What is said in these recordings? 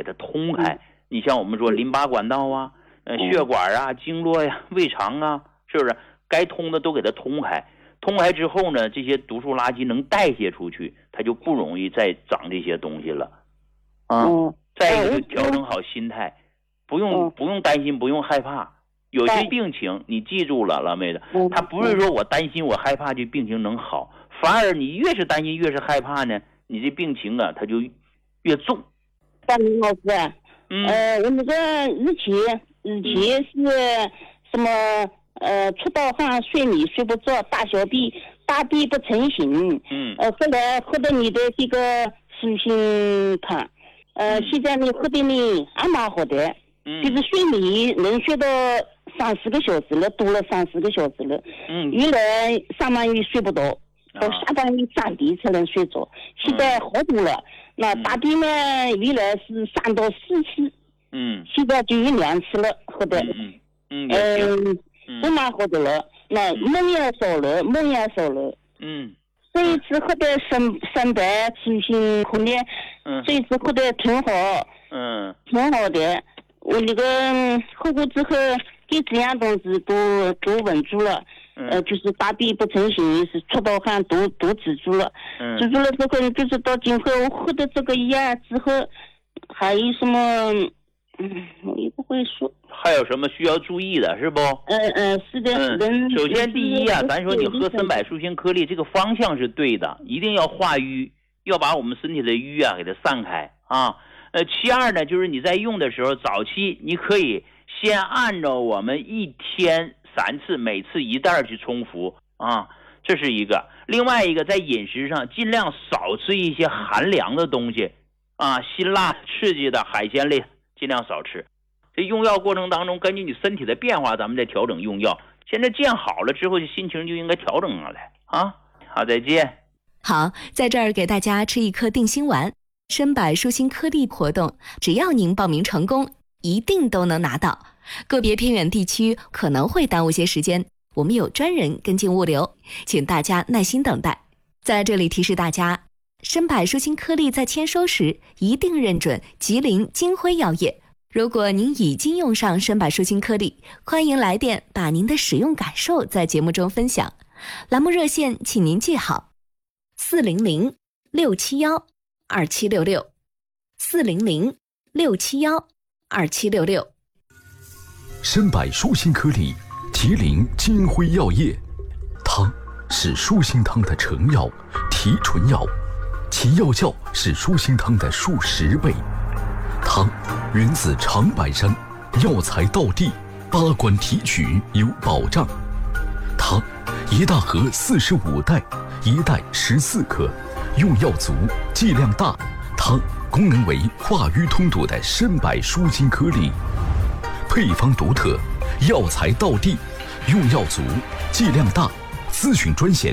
它通开。你像我们说淋巴管道啊、血管啊、经络呀、胃肠啊，是不是该通的都给它通开？通开之后呢，这些毒素垃圾能代谢出去，它就不容易再长这些东西了。再一个，就调整好心态，不用担心，不用害怕。有些病情你记住了，老妹子，他不是说我担心我害怕这病情能好，反而你越是担心越是害怕呢，你这病情啊它就越重。 大明老师啊，我那个日期是什么？出盗汗、睡眠睡不着、大小便不成形。后来喝的你的这个舒心汤，现在你喝的呢还蛮好的。就是睡眠能睡到3-4个小时了，多了3-4个小时了。原来上半夜睡不着，到下半夜3点才能睡着，现在好多了。那大便呢，原来是3到4次，现在就有2次了，喝的。都蛮好的了。那梦也少了。这一次喝的生白清心苦力，这一次喝的挺好，挺好的。我那个喝过之后，这几样东西都稳住了。就是大便不成形，是出盗汗都止住了。止住了之后，就是到今后我喝的这个药之后，还有什么？我也不会说。 还有什么需要注意的，是不？ 是的。 首先第一啊，咱说你喝参柏舒心颗粒，这个方向是对的，一定要化瘀，要把我们身体的瘀啊给它散开啊。其二呢，就是你在用的时候，早期你可以先按照我们1天3次，每次1袋去冲服啊，这是一个。另外一个，在饮食上尽量少吃一些寒凉的东西啊，辛辣刺激的海鲜类尽量少吃。这用药过程当中，根据你身体的变化，咱们再调整用药。现在见好了之后，心情就应该调整下来啊。好，再见。 好，在这儿给大家吃一颗定心丸。参柏舒心颗粒活动，只要您报名成功，一定都能拿到。个别偏远地区可能会耽误些时间，我们有专人跟进物流，请大家耐心等待。在这里提示大家，参柏舒心颗粒在签收时一定认准吉林金辉药业。如果您已经用上参柏舒心颗粒，欢迎来电把您的使用感受在节目中分享。栏目热线请您记好：400-671-2766，400-671-2766。 参柏舒心颗粒，吉林金辉药业。汤是舒心汤的成药、提纯药，其药效是舒心汤的数10倍。汤源自长白山，药材到地，8关提取有保障。汤1大盒45袋，1袋14克，用药足，剂量大。汤功能为化瘀通堵的参柏舒心颗粒，配方独特，药材到地，用药足，剂量大。咨询专线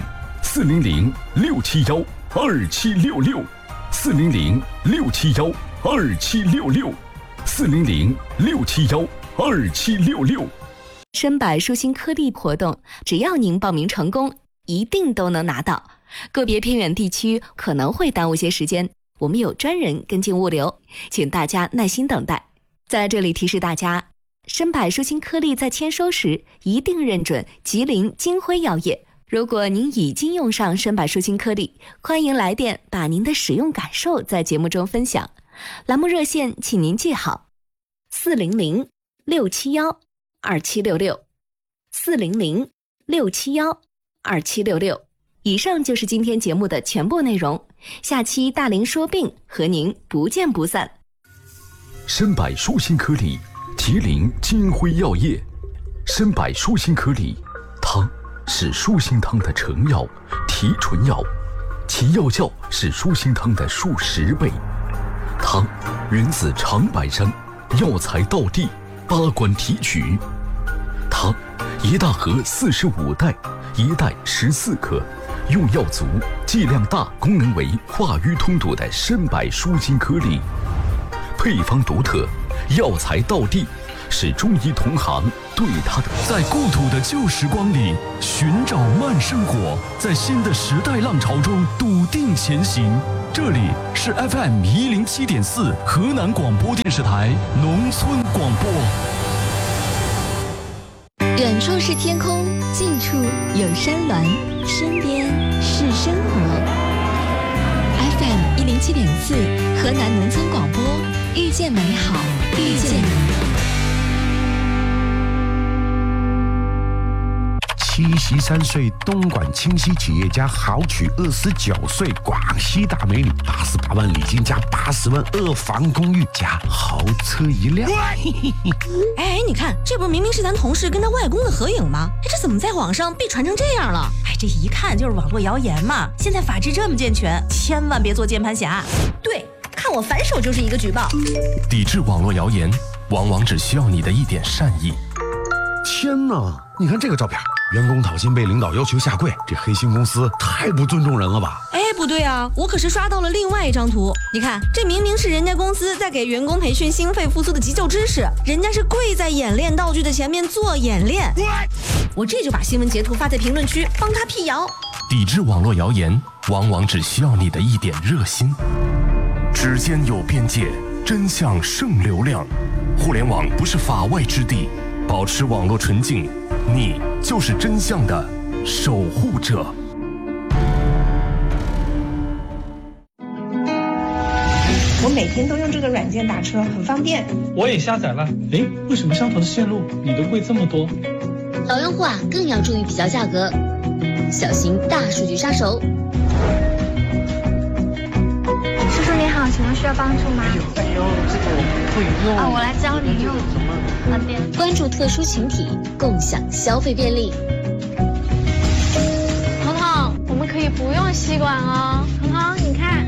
400-671-2766，400-671-2766，400-671-2766。 参柏舒心颗粒活动，只要您报名成功，一定都能拿到。个别偏远地区可能会耽误些时间，我们有专人跟进物流，请大家耐心等待。在这里提示大家，参柏舒心颗粒在签收时一定认准吉林金辉药业。如果您已经用上参柏舒心颗粒，欢迎来电把您的使用感受在节目中分享。栏目热线请您记好：400-671-2766，400-671-2766。以上就是今天节目的全部内容，下期大林说病和您不见不散。 参柏舒心颗粒，吉林金辉药业。参柏舒心颗粒，汤是舒心汤的成药、提纯药，其药效是舒心汤的数10倍。汤源自长白山，药材到地，8关提取。汤1大盒45袋，1袋14克，用药足，剂量大，功能为化瘀通堵的参柏舒心颗粒，配方独特，药材到地，是中医同行对它的。 在故土的旧时光里寻找慢生活，在新的时代浪潮中笃定前行。 这里是 FM107.4河南广播电视台农村广播。 远处是天空，近处有山峦，身边是生活。FM107.4河南农村广播，遇见美好，遇见你。 七十3岁东莞清溪企业家豪娶29岁广西大美女，88万礼金加80万2房公寓加豪车一辆。 哎，你看，这不明明是咱同事跟他外公的合影吗？哎，这怎么在网上被传成这样了？哎，这一看就是网络谣言嘛。现在法制这么健全，千万别做键盘侠。对，看我反手就是一个举报。 抵制网络谣言，往往只需要你的一点善意。 天哪，你看这个照片，员工讨薪被领导要求下跪，这黑心公司太不尊重人了吧？ 哎，不对啊，我可是刷到了另外一张图。你看，这明明是人家公司在给员工培训心肺复苏的急救知识，人家是跪在演练道具的前面做演练。我这就把新闻截图发在评论区，帮他辟谣。 抵制网络谣言，往往只需要你的一点热心。指尖有边界，真相胜流量。互联网不是法外之地，保持网络纯净，你就是真相的守护者。 我每天都用这个软件打车，很方便。 我也下载了。哎，为什么相同的线路你都贵这么多？ 老用户啊，更要注意比较价格，小心大数据杀手。 叔叔你好，请问需要帮助吗？ 哎呦，这个不用啊，我来教你用。 关注特殊群体，共享消费便利。 彤彤，我们可以不用吸管哦。彤彤，你看，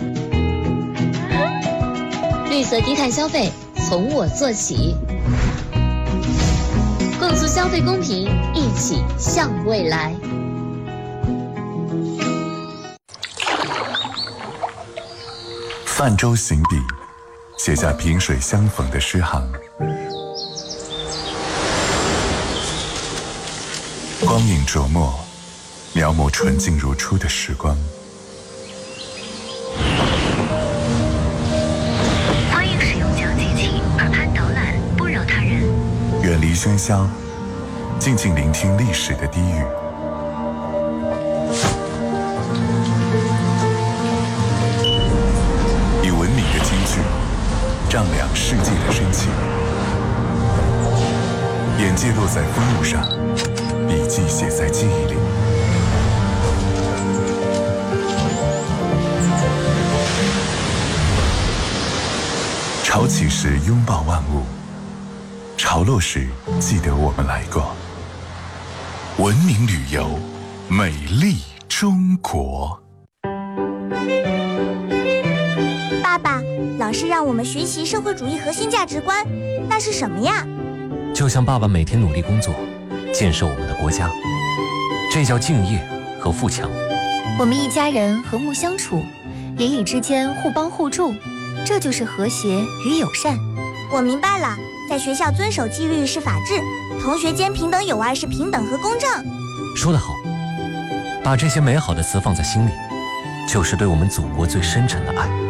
绿色低碳消费，从我做起。共促消费公平，一起向未来。 泛舟行笔，写下萍水相逢的诗行。光影琢磨，描摹纯净如初的时光。 欢迎使用讲机器，耳畔导览，不扰他人。 远离喧嚣，静静聆听历史的低语。以文明的金句丈量世界的深情。眼界落在风物上，笔记写在记忆里。潮起时拥抱万物，潮落时记得我们来过。文明旅游，美丽中国。 爸爸，老师让我们学习社会主义核心价值观，那是什么呀？ 就像爸爸每天努力工作，建设我们的国家，这叫敬业和富强。 我们一家人和睦相处，邻里之间互帮互助，这就是和谐与友善。 我明白了，在学校遵守纪律是法治，同学间平等友爱是平等和公正。 说得好，把这些美好的词放在心里，就是对我们祖国最深沉的爱。